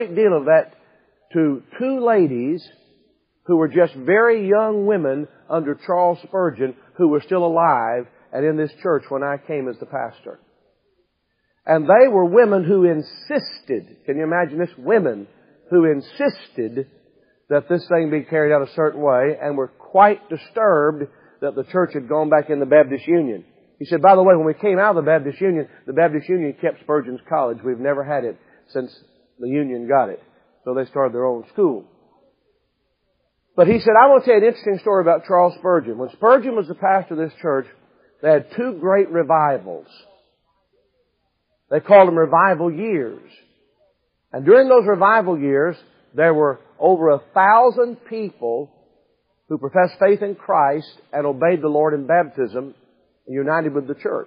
great deal of that to two ladies who were just very young women under Charles Spurgeon who were still alive and in this church when I came as the pastor. And they were women who insisted, can you imagine this? Women who insisted that this thing be carried out a certain way and were quite disturbed that the church had gone back in the Baptist Union. He said, by the way, when we came out of the Baptist Union kept Spurgeon's College. We've never had it since the Union got it. So they started their own school. But he said, I want to tell you an interesting story about Charles Spurgeon. When Spurgeon was the pastor of this church, they had two great revivals. They called them revival years. And during those revival years, there were over 1,000 people who professed faith in Christ and obeyed the Lord in baptism and united with the church.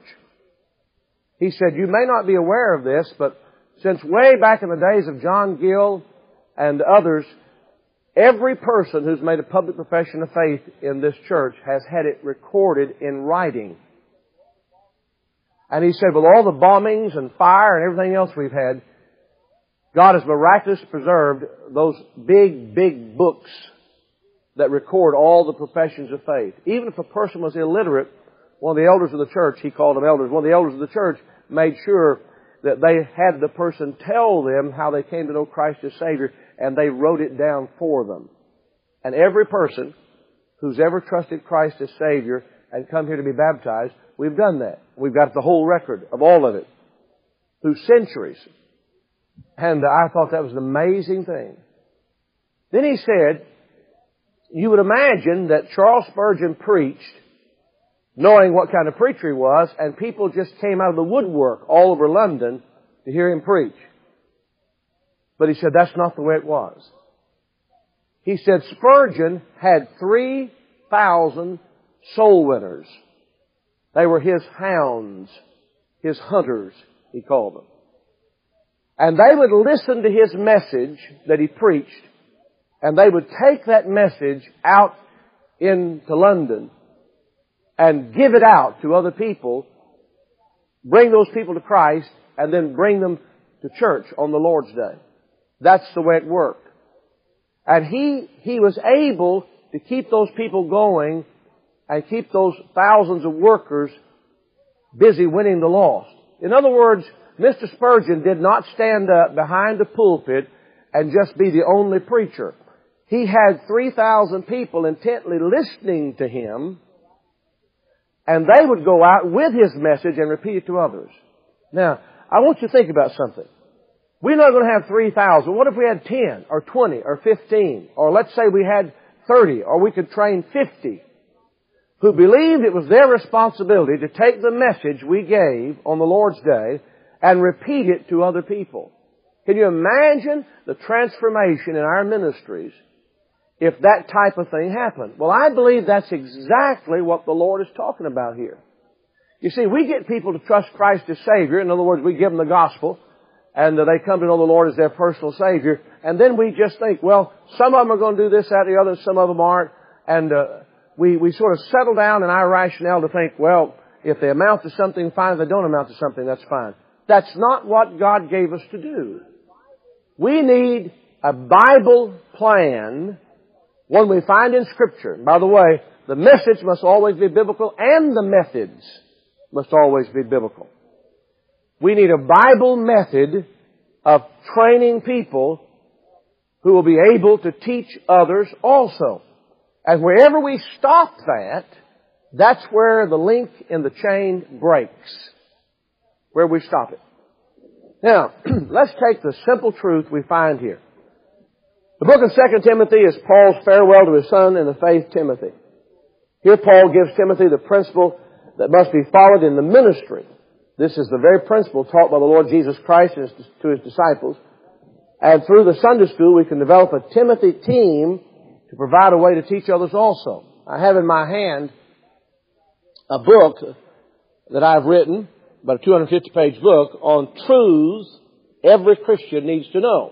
He said, you may not be aware of this, but since way back in the days of John Gill and others, every person who's made a public profession of faith in this church has had it recorded in writing. And he said, with all the bombings and fire and everything else we've had, God has miraculously preserved those big, big books that record all the professions of faith. Even if a person was illiterate, one of the elders of the church, he called them elders, one of the elders of the church made sure that they had the person tell them how they came to know Christ as Savior, and they wrote it down for them. And every person who's ever trusted Christ as Savior and come here to be baptized, we've done that. We've got the whole record of all of it through centuries. And I thought that was an amazing thing. Then he said, you would imagine that Charles Spurgeon preached knowing what kind of preacher he was, and people just came out of the woodwork all over London to hear him preach. But he said that's not the way it was. He said Spurgeon had 3,000 soul winners. They were his hounds, his hunters, he called them. And they would listen to his message that he preached, and they would take that message out into London and give it out to other people, bring those people to Christ, and then bring them to church on the Lord's Day. That's the way it worked. And he was able to keep those people going and keep those thousands of workers busy winning the lost. In other words, Mr. Spurgeon did not stand up behind the pulpit and just be the only preacher. He had 3,000 people intently listening to him, and they would go out with his message and repeat it to others. Now, I want you to think about something. We're not going to have 3,000. What if we had 10 or 20 or 15? Or let's say we had 30, or we could train 50 who believed it was their responsibility to take the message we gave on the Lord's Day and repeat it to other people. Can you imagine the transformation in our ministries if that type of thing happened? Well, I believe that's exactly what the Lord is talking about here. You see, we get people to trust Christ as Savior. In other words, we give them the gospel, and they come to know the Lord as their personal Savior. And then we just think, well, some of them are going to do this, that, the other, some of them aren't. And we sort of settle down in our rationale to think, well, if they amount to something, fine. If they don't amount to something, that's fine. That's not what God gave us to do. We need a Bible plan, one we find in Scripture. And by the way, the message must always be biblical, and the methods must always be biblical. We need a Bible method of training people who will be able to teach others also. And wherever we stop that, that's where the link in the chain breaks. Where we stop it. Now, let's take the simple truth we find here. The book of 2 Timothy is Paul's farewell to his son in the faith, Timothy. Here Paul gives Timothy the principle that must be followed in the ministry. This is the very principle taught by the Lord Jesus Christ to his disciples. And through the Sunday school, we can develop a Timothy team to provide a way to teach others also. I have in my hand a book that I've written, about a 250-page book, on truths every Christian needs to know.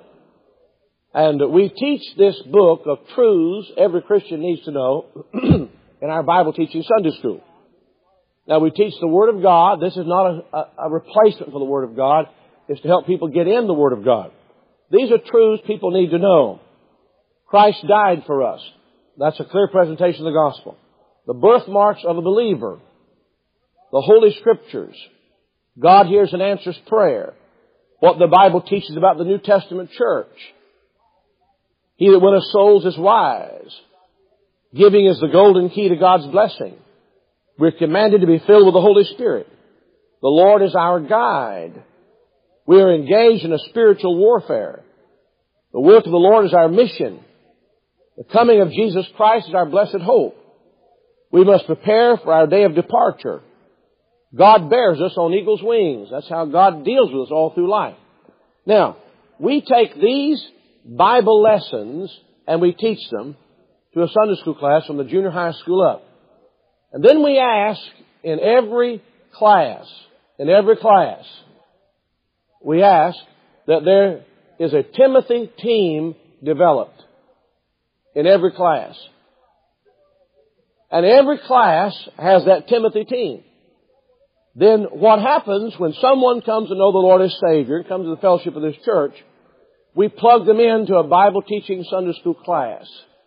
And we teach this book of truths every Christian needs to know in our Bible teaching Sunday school. Now, we teach the Word of God. This is not a replacement for the Word of God. It's to help people get in the Word of God. These are truths people need to know. Christ died for us. That's a clear presentation of the gospel. The birthmarks of a believer. The Holy Scriptures. God hears and answers prayer. What the Bible teaches about the New Testament church. He that winneth souls is wise. Giving is the golden key to God's blessing. We're commanded to be filled with the Holy Spirit. The Lord is our guide. We are engaged in a spiritual warfare. The work of the Lord is our mission. The coming of Jesus Christ is our blessed hope. We must prepare for our day of departure. God bears us on eagle's wings. That's how God deals with us all through life. Now, we take these Bible lessons and we teach them to a Sunday school class from the junior high school up. And then we ask in every class, we ask that there is a Timothy team developed in every class. And every class has that Timothy team. Then what happens when someone comes to know the Lord as Savior, comes to the fellowship of this church, we plug them into a Bible teaching Sunday school class.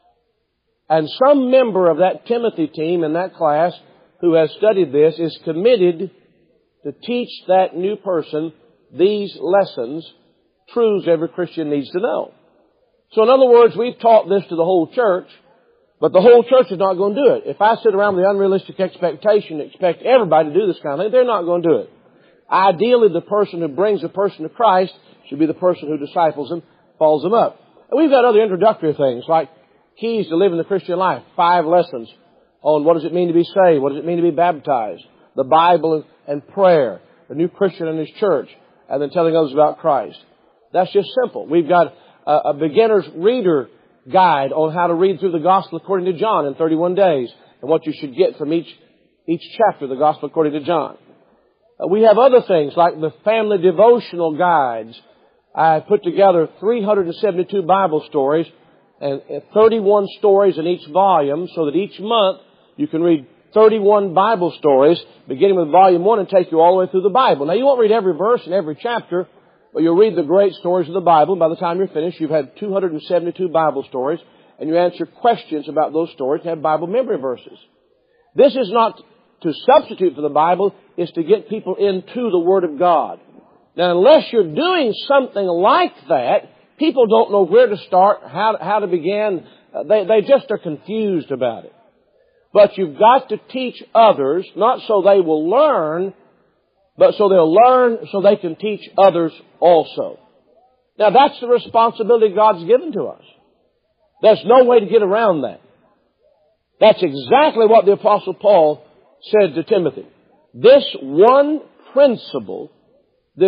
And some member of that Timothy team in that class who has studied this is committed to teach that new person these lessons, truths every Christian needs to know. So in other words, we've taught this to the whole church, but the whole church is not going to do it. If I sit around with the unrealistic expectation and expect everybody to do this kind of thing, they're not going to do it. Ideally, the person who brings a person to Christ should be the person who disciples them, follows them up. And we've got other introductory things like keys to living the Christian life. 5 lessons on what does it mean to be saved, what does it mean to be baptized, the Bible and prayer, a new Christian in his church, and then telling others about Christ. That's just simple. We've got a beginner's reader guide on how to read through the Gospel according to John in 31 days and what you should get from each chapter of the Gospel according to John. We have other things like the family devotional guides. I put together 372 Bible stories and 31 stories in each volume so that each month you can read 31 Bible stories beginning with volume 1 and take you all the way through the Bible. Now you won't read every verse and every chapter, but you'll read the great stories of the Bible. And by the time you're finished, you've had 272 Bible stories and you answer questions about those stories and have Bible memory verses. This is not to substitute for the Bible, it's to get people into the Word of God. Now, unless you're doing something like that, people don't know where to start, how to begin. They just are confused about it. But you've got to teach others, not so they will learn, but so they'll learn so they can teach others also. Now, that's the responsibility God's given to us. There's no way to get around that. That's exactly what the Apostle Paul said to Timothy. This one principle is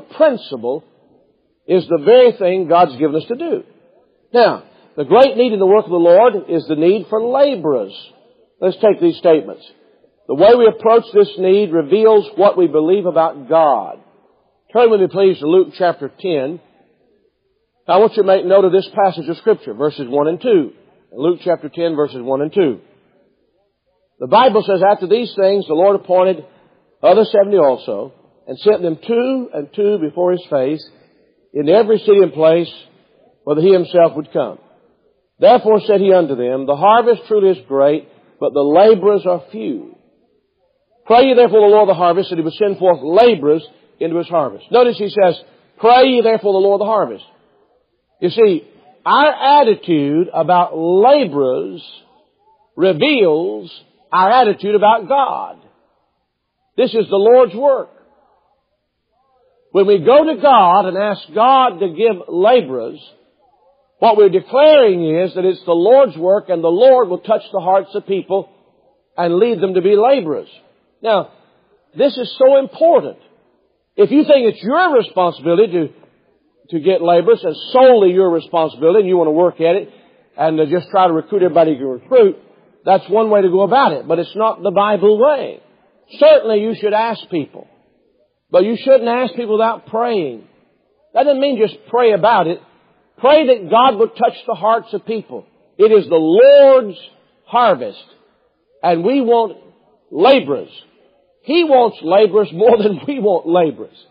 the very thing God's given us to do. Now, the great need in the work of the Lord is the need for laborers. Let's take these statements. The way we approach this need reveals what we believe about God. Turn with me, please, to Luke chapter 10. Now, I want you to make note of this passage of Scripture, verses 1 and 2. Luke chapter 10, verses 1 and 2. The Bible says, after these things, the Lord appointed other 70 also, and sent them 2 and 2 before His face, in every city and place, whither He Himself would come. Therefore said He unto them, the harvest truly is great, but the laborers are few. Pray ye therefore the Lord of the harvest, that He would send forth laborers into His harvest. Notice He says, pray ye therefore the Lord of the harvest. You see, our attitude about laborers reveals our attitude about God. This is the Lord's work. When we go to God and ask God to give laborers, what we're declaring is that it's the Lord's work and the Lord will touch the hearts of people and lead them to be laborers. Now, this is so important. If you think it's your responsibility to get laborers and solely your responsibility and you want to work at it and just try to recruit everybody you can recruit, that's one way to go about it. But it's not the Bible way. Certainly you should ask people. But you shouldn't ask people without praying. That doesn't mean just pray about it. Pray that God would touch the hearts of people. It is the Lord's harvest. And we want laborers. He wants laborers more than we want laborers.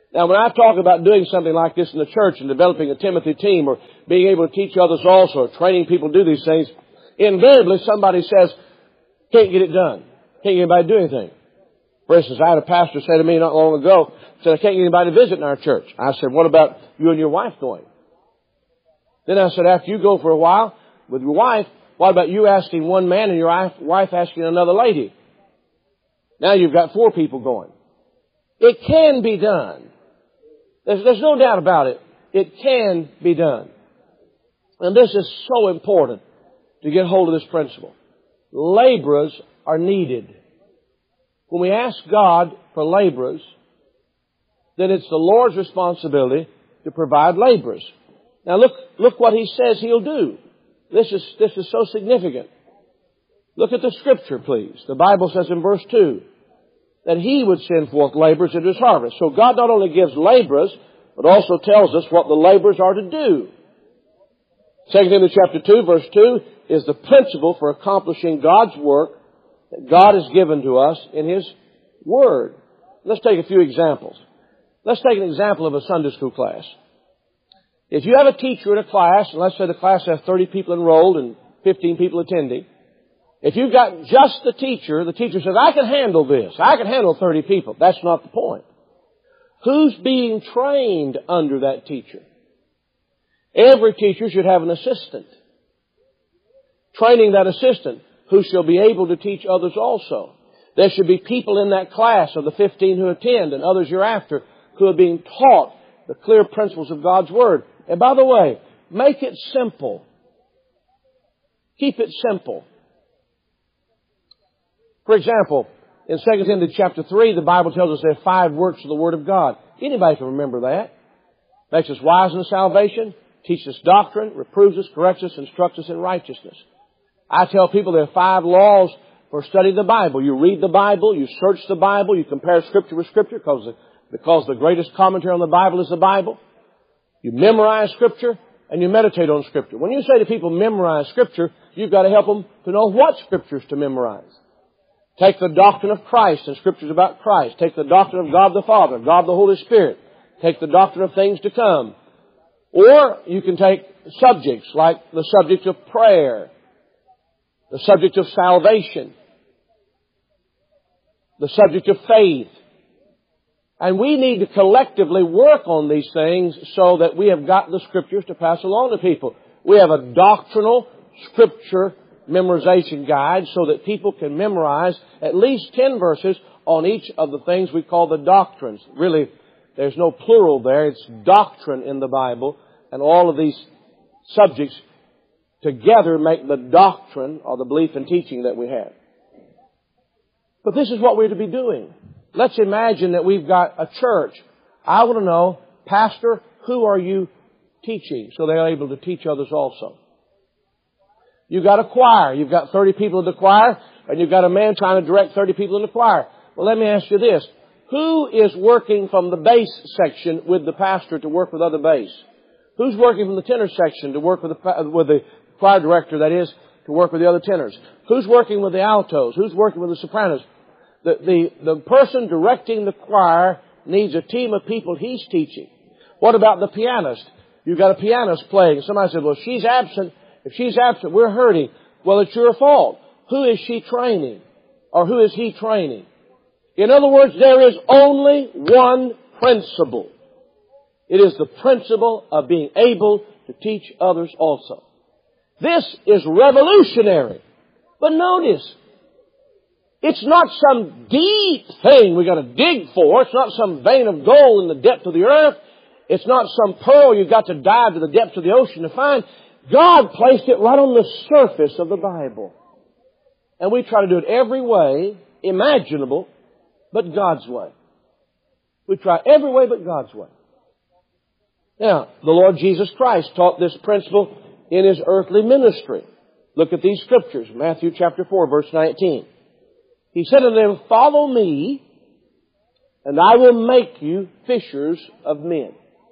Now, when I talk about doing something like this in the church and developing a Timothy team or being able to teach others also or training people to do these things, invariably somebody says, can't get it done. Can't get anybody to do anything. For instance, I had a pastor say to me not long ago, said, I can't get anybody to visit in our church. I said, what about you and your wife going? Then I said, after you go for a while with your wife, what about you asking one man and your wife asking another lady? Now you've got 4 people going. It can be done. There's no doubt about it. It can be done. And this is so important to get hold of this principle. Laborers are needed. When we ask God for laborers, then it's the Lord's responsibility to provide laborers. Now look what He says He'll do. This is so significant. Look at the Scripture, please. The Bible says in verse 2 that He would send forth laborers into His harvest. So God not only gives laborers, but also tells us what the laborers are to do. 2 Timothy chapter 2, verse 2 is the principle for accomplishing God's work that God has given to us in His Word. Let's take a few examples. Let's take an example of a Sunday school class. If you have a teacher in a class, and let's say the class has 30 people enrolled and 15 people attending, if you've got just the teacher says, I can handle this. I can handle 30 people. That's not the point. Who's being trained under that teacher? Every teacher should have an assistant. Training that assistant who shall be able to teach others also. There should be people in that class of the 15 who attend and others hereafter who are being taught the clear principles of God's Word. And by the way, make it simple. Keep it simple. For example, in 2 Timothy chapter 3, the Bible tells us there are 5 works of the Word of God. Anybody can remember that. Makes us wise in salvation, teaches us doctrine, reproves us, corrects us, instructs us in righteousness. I tell people there are 5 laws for studying the Bible. You read the Bible, you search the Bible, you compare Scripture with Scripture because the greatest commentary on the Bible is the Bible. You memorize Scripture and you meditate on Scripture. When you say to people memorize Scripture, you've got to help them to know what Scriptures to memorize. Take the doctrine of Christ and Scriptures about Christ. Take the doctrine of God the Father, God the Holy Spirit. Take the doctrine of things to come. Or you can take subjects like the subject of prayer, the subject of salvation, the subject of faith. And we need to collectively work on these things so that we have got the Scriptures to pass along to people. We have a doctrinal Scripture memorization guide so that people can memorize at least 10 verses on each of the things we call the doctrines. Really, there's no plural there. It's doctrine in the Bible. And all of these subjects together make the doctrine or the belief and teaching that we have. But this is what we're to be doing. Let's imagine that we've got a church. I want to know, Pastor, who are you teaching so they're able to teach others also? You've got a choir. You've got 30 people in the choir, and you've got a man trying to direct 30 people in the choir. Well, let me ask you this. Who is working from the bass section with the pastor to work with other bass? Who's working from the tenor section to work with the choir director, that is, to work with the other tenors? Who's working with the altos? Who's working with the sopranos? The person directing the choir needs a team of people he's teaching. What about the pianist? You've got a pianist playing. Somebody said, well, she's absent. If she's absent, we're hurting. Well, it's your fault. Who is she training? Or who is he training? In other words, there is only one principle. It is the principle of being able to teach others also. This is revolutionary. But notice, it's not some deep thing we got to dig for. It's not some vein of gold in the depth of the earth. It's not some pearl you've got to dive to the depths of the ocean to find. God placed it right on the surface of the Bible. And we try to do it every way imaginable, but God's way. We try every way but God's way. Now, the Lord Jesus Christ taught this principle in His earthly ministry. Look at these scriptures. Matthew chapter 4, verse 19. He said to them, follow me, and I will make you fishers of men.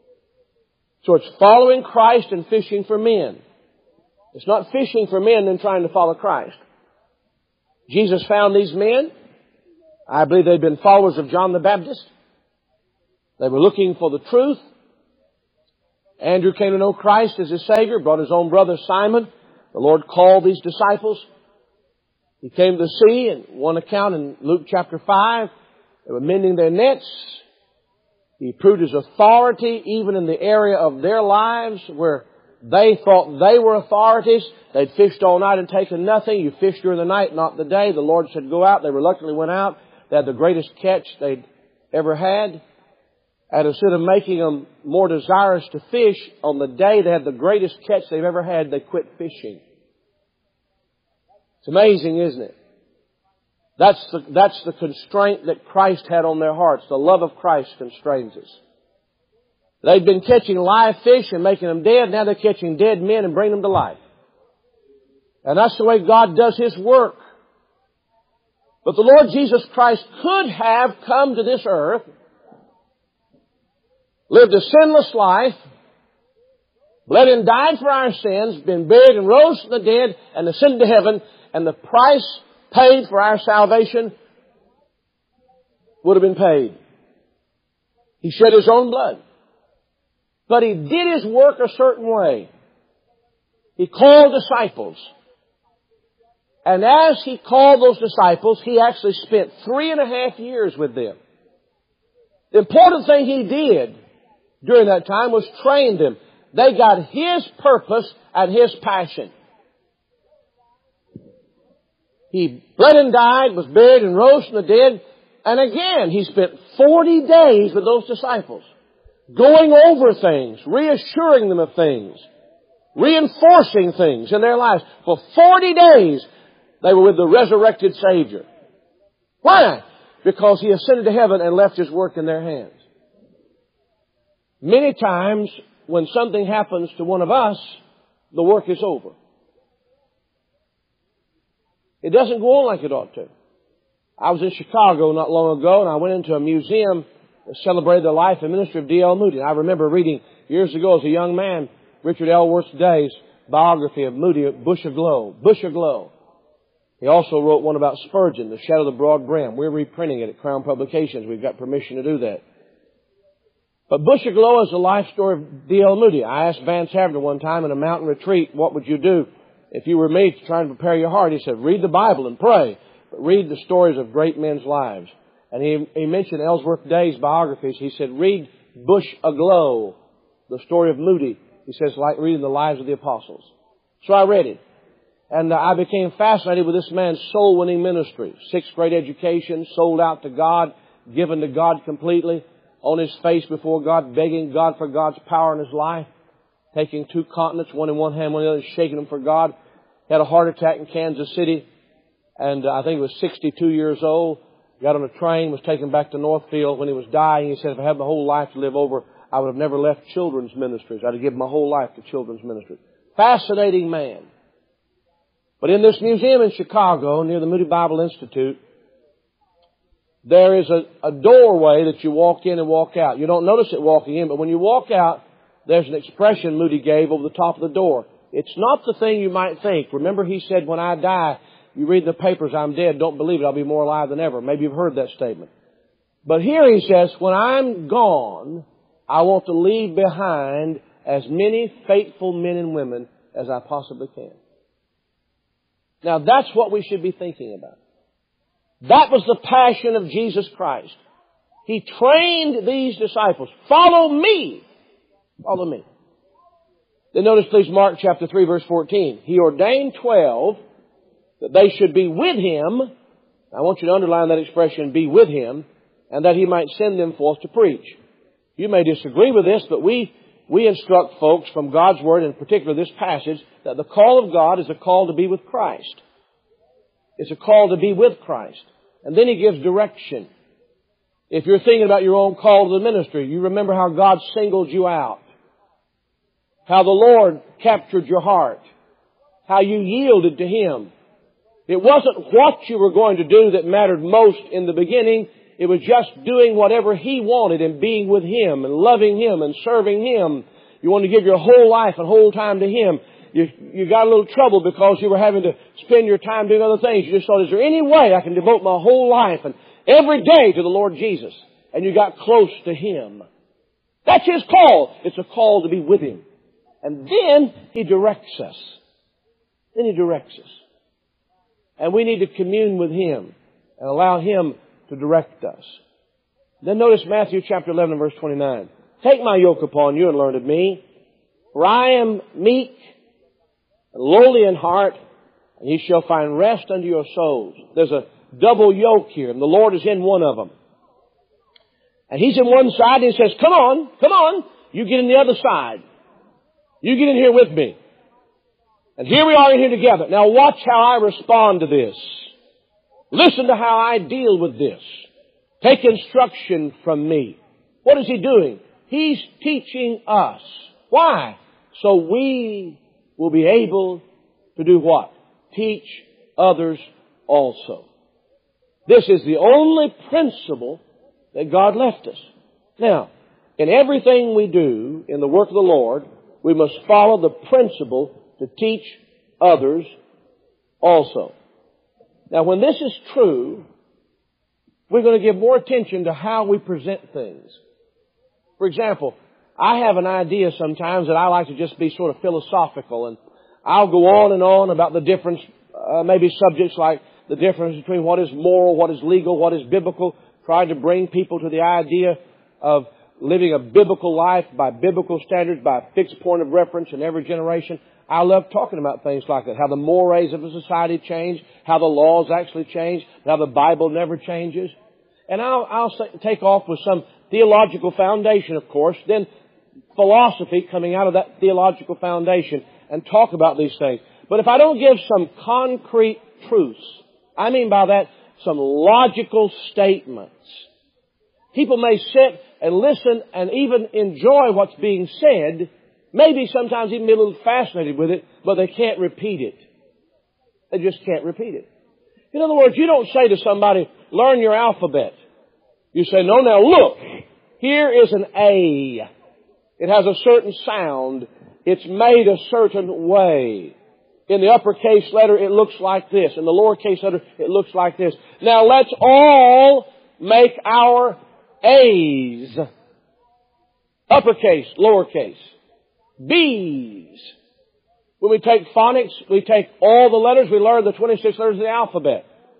So it's following Christ and fishing for men. It's not fishing for men and trying to follow Christ. Jesus found these men. I believe they'd been followers of John the Baptist. They were looking for the truth. Andrew came to know Christ as his Savior, brought his own brother Simon. The Lord called these disciples. He came to the sea, and one account in Luke chapter 5, they were mending their nets. He proved his authority even in the area of their lives where they thought they were authorities. They'd fished all night and taken nothing. You fish during the night, not the day. The Lord said, go out. They reluctantly went out. They had the greatest catch they'd ever had. And instead of making them more desirous to fish, on the day they had the greatest catch they've ever had, they quit fishing. It's amazing, isn't it? That's the constraint that Christ had on their hearts. The love of Christ constrains us. They'd been catching live fish and making them dead. Now they're catching dead men and bringing them to life. And that's the way God does His work. But the Lord Jesus Christ could have come to this earth, lived a sinless life, bled and died for our sins, been buried and rose from the dead, and ascended to heaven, and the price paid for our salvation would have been paid. He shed His own blood. But He did His work a certain way. He called disciples. And as He called those disciples, He actually spent 3.5 years with them. The important thing He did during that time was train them. They got His purpose and His passion. He bled and died, was buried and rose from the dead. And again, He spent 40 days with those disciples, going over things, reassuring them of things, reinforcing things in their lives. For 40 days, they were with the resurrected Savior. Why? Because He ascended to heaven and left His work in their hands. Many times, when something happens to one of us, the work is over. It doesn't go on like it ought to. I was in Chicago not long ago, and I went into a museum that celebrated the life and ministry of D.L. Moody. And I remember reading years ago as a young man, Richard Ellsworth Day's biography of Moody, Bush Aglow. Bush Aglow. He also wrote one about Spurgeon, The Shadow of the Broad Brim. We're reprinting it at Crown Publications. We've got permission to do that. But Bush Aglow is the life story of D.L. Moody. I asked Vance Havner one time in a mountain retreat, what would you do if you were me to try and prepare your heart? He said, read the Bible and pray, but read the stories of great men's lives. And he mentioned Ellsworth Day's biographies. He said, read Bush Aglow, the story of Moody. He says, like reading the lives of the apostles. So I read it. And I became fascinated with this man's soul-winning ministry. 6th grade education, sold out to God, given to God completely, on his face before God, begging God for God's power in his life, taking 2 continents, one in one hand, one in the other, shaking them for God. He had a heart attack in Kansas City, and I think he was 62 years old. Got on a train, was taken back to Northfield. When he was dying, he said, if I had my whole life to live over, I would have never left children's ministries. I'd have given my whole life to children's ministry. Fascinating man. But in this museum in Chicago, near the Moody Bible Institute, there is a doorway that you walk in and walk out. You don't notice it walking in, but when you walk out, there's an expression Moody gave over the top of the door. It's not the thing you might think. Remember, he said, when I die, you read in the papers, I'm dead. Don't believe it. I'll be more alive than ever. Maybe you've heard that statement. But here he says, when I'm gone, I want to leave behind as many faithful men and women as I possibly can. Now, that's what we should be thinking about. That was the passion of Jesus Christ. He trained these disciples. Follow me. Follow me. Then notice, please, Mark chapter 3, verse 14. He ordained 12 that they should be with Him. I want you to underline that expression, be with Him, and that He might send them forth to preach. You may disagree with this, but we instruct folks from God's Word, in particular this passage, that the call of God is a call to be with Christ. It's a call to be with Christ. And then He gives direction. If you're thinking about your own call to the ministry, you remember how God singled you out. How the Lord captured your heart. How you yielded to Him. It wasn't what you were going to do that mattered most in the beginning. It was just doing whatever He wanted and being with Him and loving Him and serving Him. You wanted to give your whole life and whole time to Him. You got a little trouble because you were having to spend your time doing other things. You just thought, is there any way I can devote my whole life and every day to the Lord Jesus? And you got close to Him. That's His call. It's a call to be with Him. And then He directs us. Then He directs us. And we need to commune with Him and allow Him to direct us. Then notice Matthew chapter 11 and verse 29. Take my yoke upon you and learn of me, for I am meek and lowly in heart, and ye shall find rest unto your souls. There's a double yoke here, and the Lord is in one of them. And He's in one side, and He says, come on, you get in the other side. You get in here with me. And here we are in here together. Now watch how I respond to this. Listen to how I deal with this. Take instruction from me. What is He doing? He's teaching us. Why? So we will be able to do what? Teach others also. This is the only principle that God left us. Now, in everything we do in the work of the Lord, we must follow the principle to teach others also. Now, when this is true, we're going to give more attention to how we present things. For example, I have an idea sometimes that I like to just be sort of philosophical, and I'll go on and on about the difference, maybe subjects like the difference between what is moral, what is legal, what is biblical, trying to bring people to the idea of living a biblical life by biblical standards, by a fixed point of reference in every generation. I love talking about things like that, how the mores of a society change, how the laws actually change, how the Bible never changes. And I'll take off with some theological foundation, of course, then philosophy coming out of that theological foundation, and talk about these things. But if I don't give some concrete truths, I mean by that some logical statements, people may sit and listen and even enjoy what's being said, maybe sometimes even be a little fascinated with it, but they can't repeat it. They just can't repeat it. In other words, you don't say to somebody, learn your alphabet. You say, no, now look, here is an A. It has a certain sound. It's made a certain way. In the uppercase letter, it looks like this. In the lowercase letter, it looks like this. Now let's all make our A's. Uppercase, lowercase. B's. When we take phonics, we take all the letters, we learn the 26 letters of the alphabet.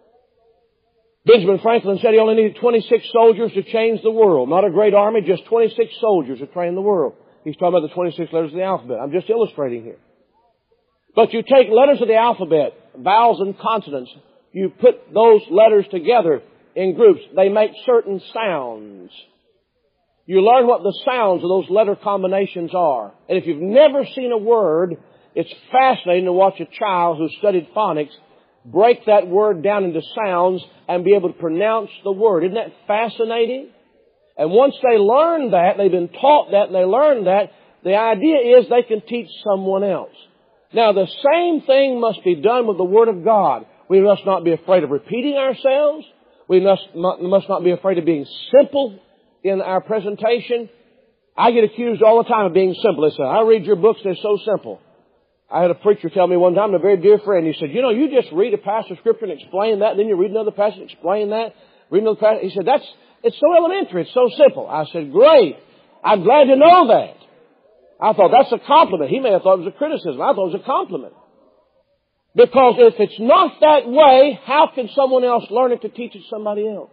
Benjamin Franklin said he only needed 26 soldiers to change the world. Not a great army, just 26 soldiers to train the world. He's talking about the 26 letters of the alphabet. I'm just illustrating here. But you take letters of the alphabet, vowels and consonants, you put those letters together in groups. They make certain sounds. You learn what the sounds of those letter combinations are. And if you've never seen a word, it's fascinating to watch a child who studied phonics break that word down into sounds and be able to pronounce the word. Isn't that fascinating? And once they learn that, they've been taught that and they learn that, the idea is they can teach someone else. Now, the same thing must be done with the Word of God. We must not be afraid of repeating ourselves. We must not be afraid of being simple in our presentation. I get accused all the time of being simple. They say, I read your books, they're so simple. I had a preacher tell me one time, a very dear friend, he said, you know, you just read a passage of Scripture and explain that, then you read another passage and explain that, read another passage. He said, it's so elementary, it's so simple. I said, great. I'm glad to know that. I thought that's a compliment. He may have thought it was a criticism. I thought it was a compliment. Because if it's not that way, how can someone else learn it to teach it to somebody else?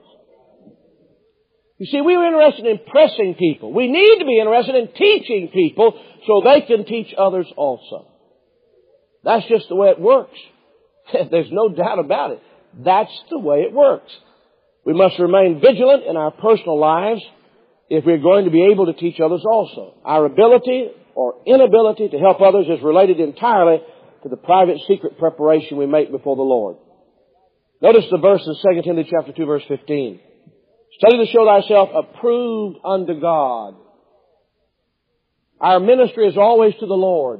You see, we were interested in impressing people. We need to be interested in teaching people so they can teach others also. That's just the way it works. There's no doubt about it. That's the way it works. We must remain vigilant in our personal lives if we're going to be able to teach others also. Our ability or inability to help others is related entirely to the private secret preparation we make before the Lord. Notice the verse in 2 Timothy chapter 2 verse 15. Study to show thyself approved unto God. Our ministry is always to the Lord.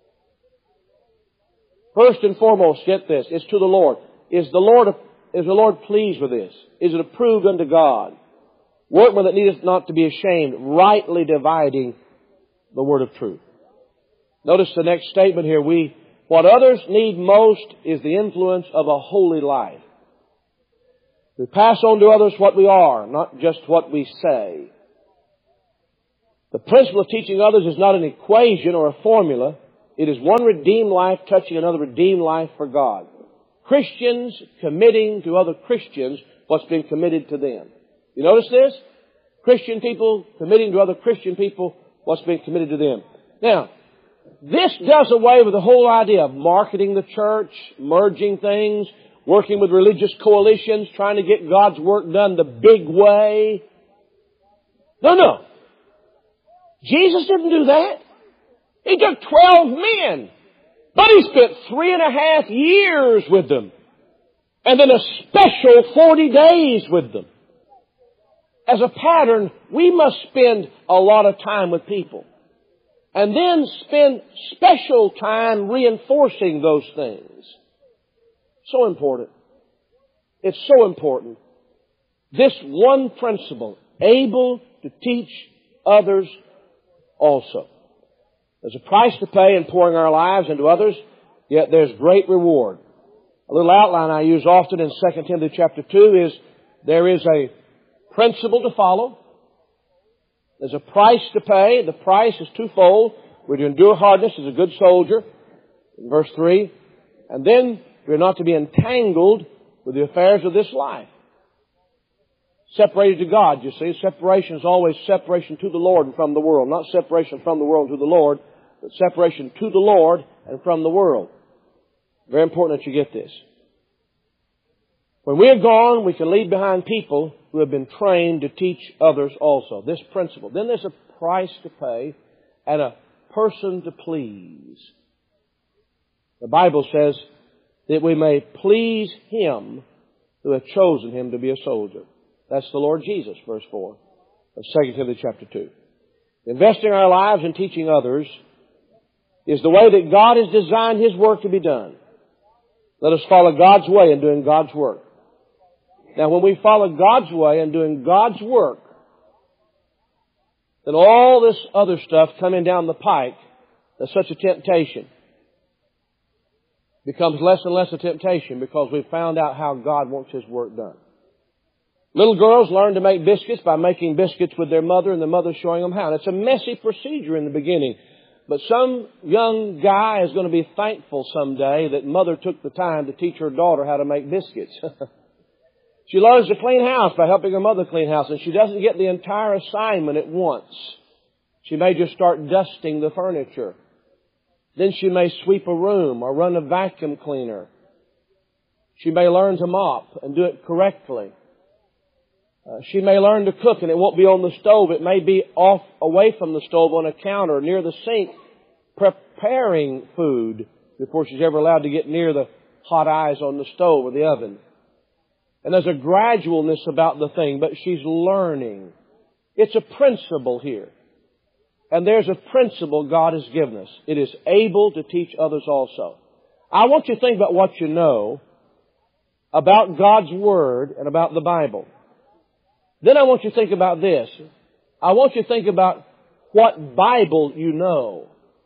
First and foremost, get this, it's to the Lord. Is the Lord pleased with this? Is it approved unto God? Workmen that needeth not to be ashamed, rightly dividing the word of truth. Notice the next statement here. What others need most is the influence of a holy life. We pass on to others what we are, not just what we say. The principle of teaching others is not an equation or a formula. It is one redeemed life touching another redeemed life for God. Christians committing to other Christians what's been committed to them. You notice this? Christian people committing to other Christian people what's been committed to them. Now, this does away with the whole idea of marketing the church, merging things, working with religious coalitions, trying to get God's work done the big way. No. Jesus didn't do that. He took 12 men, but He spent 3.5 years with them, and then a special 40 days with them. As a pattern, we must spend a lot of time with people, and then spend special time reinforcing those things. So important. It's so important. This one principle, able to teach others also. There's a price to pay in pouring our lives into others, yet there's great reward. A little outline I use often in 2 Timothy chapter 2 is there is a principle to follow. There's a price to pay. The price is twofold. We're to endure hardness as a good soldier, in verse 3. And then we're not to be entangled with the affairs of this life. Separated to God, you see. Separation is always separation to the Lord and from the world. Not separation from the world to the Lord, but separation to the Lord and from the world. Very important that you get this. When we are gone, we can leave behind people who have been trained to teach others also. This principle. Then there's a price to pay and a person to please. The Bible says that we may please Him who hath chosen him to be a soldier. That's the Lord Jesus, verse 4 of 2 Timothy chapter 2. Investing our lives in teaching others is the way that God has designed His work to be done. Let us follow God's way in doing God's work. Now, when we follow God's way in doing God's work, then all this other stuff coming down the pike, that's such a temptation, becomes less and less a temptation because we've found out how God wants His work done. Little girls learn to make biscuits by making biscuits with their mother and the mother showing them how. And it's a messy procedure in the beginning. But some young guy is going to be thankful someday that mother took the time to teach her daughter how to make biscuits. She learns to clean house by helping her mother clean house, and she doesn't get the entire assignment at once. She may just start dusting the furniture. Then she may sweep a room or run a vacuum cleaner. She may learn to mop and do it correctly. She may learn to cook, and it won't be on the stove. It may be off away from the stove on a counter near the sink, preparing food before she's ever allowed to get near the hot eyes on the stove or the oven. And there's a gradualness about the thing, but she's learning. It's a principle here. And there's a principle God has given us. It is able to teach others also. I want you to think about what you know about God's Word and about the Bible. Then I want you to think about this. I want you to think about what Bible you know.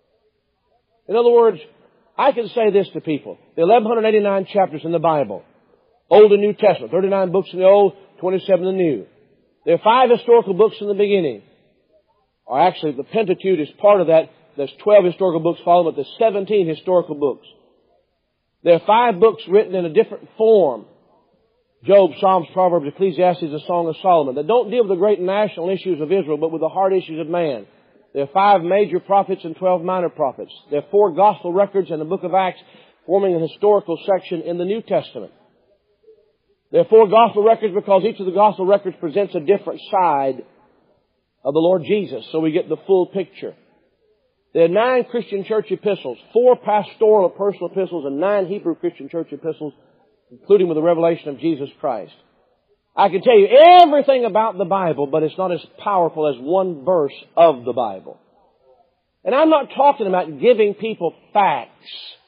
In other words, I can say this to people. The 1,189 chapters in the Bible. Old and New Testament. 39 books in the Old, 27 in the New. There are 5 historical books in the beginning. Or actually, the Pentateuch is part of that. There's 12 historical books following, but there's 17 historical books. There are 5 books written in a different form. Job, Psalms, Proverbs, Ecclesiastes, and Song of Solomon, that don't deal with the great national issues of Israel, but with the heart issues of man. There are 5 major prophets and 12 minor prophets. There are 4 gospel records in the book of Acts, forming an historical section in the New Testament. There are 4 gospel records because each of the gospel records presents a different side of the Lord Jesus, so we get the full picture. There are 9 Christian church epistles, 4 pastoral or personal epistles, and 9 Hebrew Christian church epistles, including with the revelation of Jesus Christ. I can tell you everything about the Bible, but it's not as powerful as one verse of the Bible. And I'm not talking about giving people facts.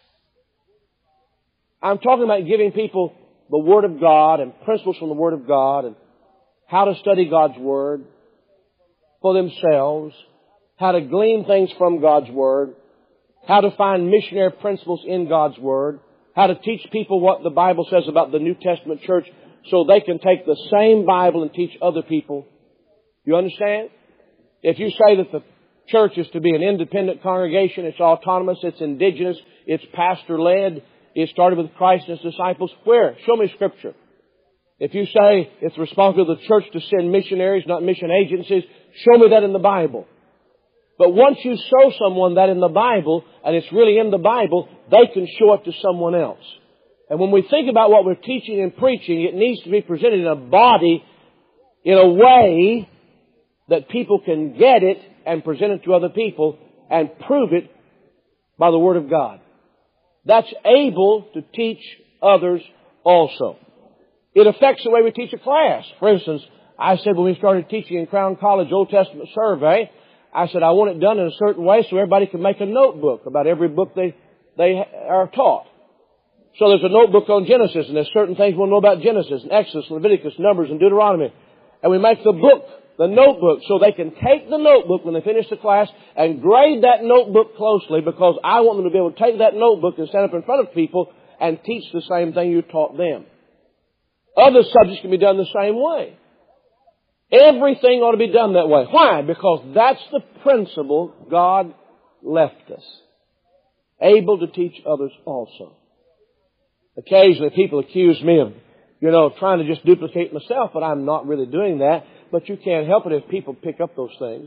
I'm talking about giving people the Word of God and principles from the Word of God and how to study God's Word for themselves, how to glean things from God's Word, how to find missionary principles in God's Word, how to teach people what the Bible says about the New Testament church so they can take the same Bible and teach other people. You understand? If you say that the church is to be an independent congregation, it's autonomous, it's indigenous, it's pastor-led, it started with Christ and His disciples, where? Show me Scripture. If you say it's the responsibility of the church to send missionaries, not mission agencies, show me that in the Bible. But once you show someone that in the Bible, and it's really in the Bible, they can show it to someone else. And when we think about what we're teaching and preaching, it needs to be presented in a body, in a way that people can get it and present it to other people and prove it by the Word of God. That's able to teach others also. It affects the way we teach a class. For instance, I said when we started teaching in Crown College Old Testament Survey, I said I want it done in a certain way so everybody can make a notebook about every book they are taught. So there's a notebook on Genesis, and there's certain things we'll know about Genesis, and Exodus, Leviticus, Numbers, and Deuteronomy. And we make the book, the notebook, so they can take the notebook when they finish the class and grade that notebook closely, because I want them to be able to take that notebook and stand up in front of people and teach the same thing you taught them. Other subjects can be done the same way. Everything ought to be done that way. Why? Because that's the principle God left us. Able to teach others also. Occasionally people accuse me of, trying to just duplicate myself, but I'm not really doing that. But you can't help it if people pick up those things.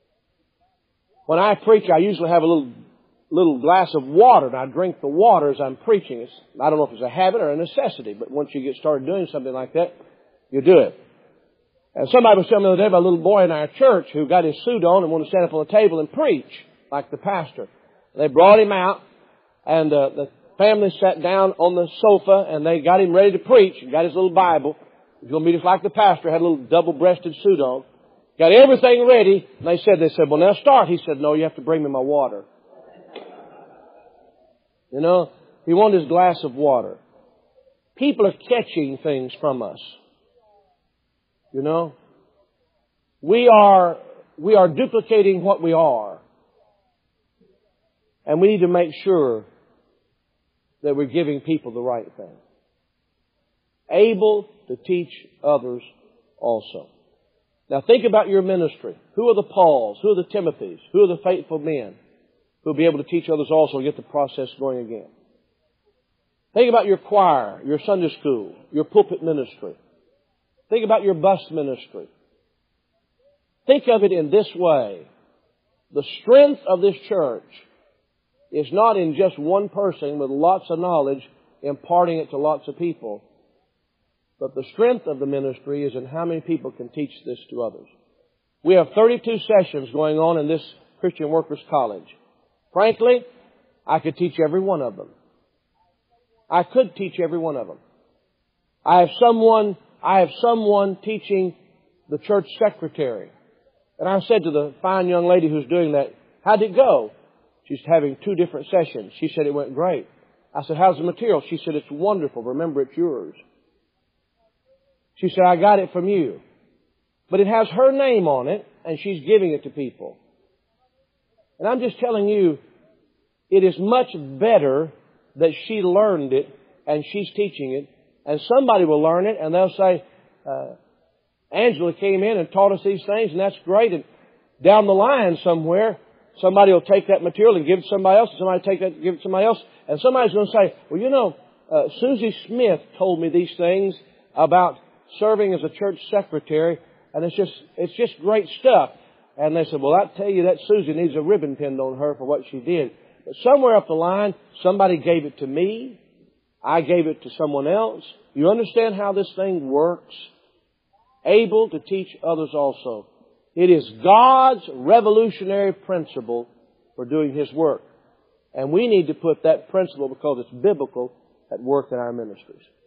When I preach, I usually have a little glass of water, and I drink the water as I'm preaching. I don't know if it's a habit or a necessity, but once you get started doing something like that, you do it. And somebody was telling me the other day about a little boy in our church who got his suit on and wanted to stand up on the table and preach like the pastor. And they brought him out, and the family sat down on the sofa, and they got him ready to preach, and got his little Bible. He was going to be just like the pastor, had a little double-breasted suit on. Got everything ready, and they said, well, now start. He said, no, you have to bring me my water. He wanted his glass of water. People are catching things from us. We are duplicating what we are. And we need to make sure that we're giving people the right thing. Able to teach others also. Now think about your ministry. Who are the Pauls? Who are the Timothys? Who are the faithful men who will be able to teach others also and get the process going again? Think about your choir, your Sunday school, your pulpit ministry. Think about your bus ministry. Think of it in this way. The strength of this church is not in just one person with lots of knowledge imparting it to lots of people. But the strength of the ministry is in how many people can teach this to others. We have 32 sessions going on in this Christian Workers College. Frankly, I could teach every one of them. I could teach every one of them. I have someone teaching the church secretary. And I said to the fine young lady who's doing that, how'd it go? She's having 2 different sessions. She said it went great. I said, how's the material? She said, it's wonderful. Remember, it's yours. She said, I got it from you. But it has her name on it, and she's giving it to people. And I'm just telling you, it is much better that she learned it, and she's teaching it, and somebody will learn it, and they'll say, Angela came in and taught us these things, and that's great. And down the line somewhere, somebody will take that material and give it to somebody else, and somebody will take that and give it to somebody else, and somebody's going to say, well, Susie Smith told me these things about serving as a church secretary, and it's just great stuff. And they said, well, I tell you, that Susie needs a ribbon pinned on her for what she did. But somewhere up the line, somebody gave it to me. I gave it to someone else. You understand how this thing works? Able to teach others also. It is God's revolutionary principle for doing His work. And we need to put that principle, because it's biblical, at work in our ministries.